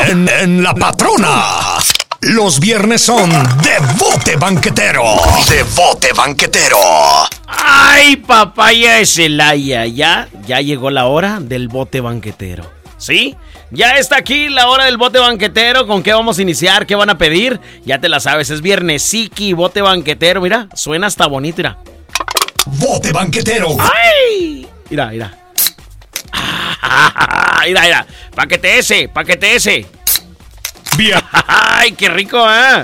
en La Patrona. Los viernes son de bote banquetero. De bote banquetero. Ay, papaya de Celaya, ya llegó la hora del bote banquetero. ¿Sí? Ya está aquí la hora del bote banquetero. ¿Con qué vamos a iniciar? ¿Qué van a pedir? Ya te la sabes, es viernesiki, bote banquetero. Mira, suena hasta bonito, mira. Bote banquetero. ¡Ay! Mira. Mira. Paquete ese. Bien. ¡Ay, qué rico, eh!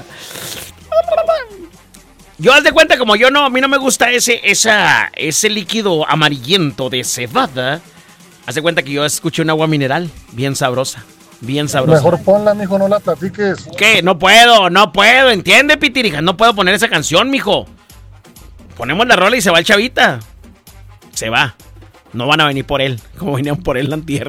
Yo haz de cuenta, como a mí no me gusta ese líquido amarillento de cebada. Haz de cuenta que yo escuché un agua mineral bien sabrosa. Mejor ponla, mijo, no la platiques. ¿Qué? No puedo, ¿entiende, Pitirija? No puedo poner esa canción, mijo. Ponemos la rola y se va el chavita. Se va. No van a venir por él, como venían por él antier.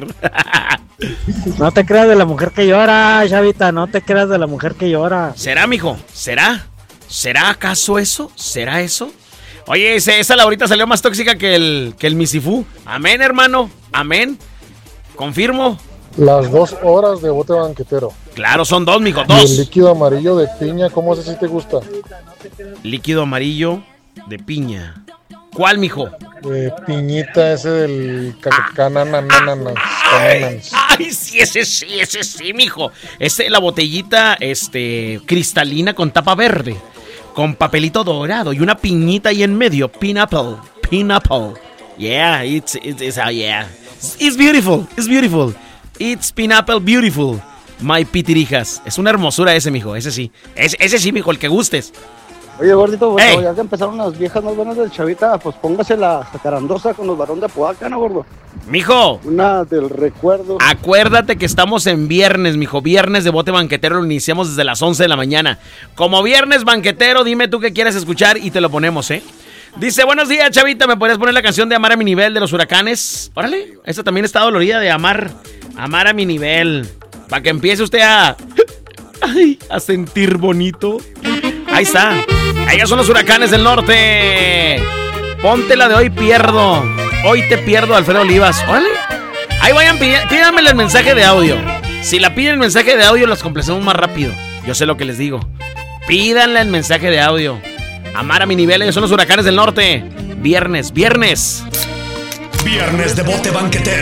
No te creas de la mujer que llora, chavita, no te creas de la mujer que llora. ¿Será, mijo? ¿Será? ¿Será acaso eso? ¿Será eso? Oye, esa Laurita salió más tóxica que el Misifú. Amén, hermano. Amén. Confirmo. Las 2 horas de bote banquetero. Claro, son 2, mijo, Y 2. el líquido amarillo de piña, ¿cómo ese sí te gusta? Líquido amarillo de piña. ¿Cuál, mijo? Piñita, ese del cananas. Ay, sí, ese sí, mijo. La botellita, cristalina con tapa verde, con papelito dorado y una piñita ahí en medio. Pineapple. Yeah, it's beautiful. It's pineapple beautiful. My pitirijas. Es una hermosura ese, mijo, ese sí. Ese sí, mijo, el que gustes. Oye, gordito, bueno, Hey. ya que empezaron las viejas más buenas del Chavita, pues póngase la jacarandosa con los varón de Apodaca, ¿no, gordo? Mijo, Una del recuerdo. acuérdate que estamos en viernes, mijo. Viernes de bote banquetero, lo iniciamos desde las 11 de la mañana. Como viernes banquetero, dime tú qué quieres escuchar y te lo ponemos, ¿eh? Dice, buenos días, Chavita, ¿me podrías poner la canción de Amar a mi nivel de los Huracanes? Órale, esta también está dolorida de amar a mi nivel. Para que empiece usted a sentir bonito. Ahí está. Ellos son los Huracanes del Norte. Ponte la de Hoy Pierdo. Hoy te pierdo, Alfredo Olivas. Órale. Ahí vayan, pídanme el mensaje de audio. Si la piden el mensaje de audio, los complacemos más rápido. Yo sé lo que les digo. Pídanle el mensaje de audio. Amar a mi nivel, ellos son los Huracanes del Norte. Viernes. Viernes de bote banquetero.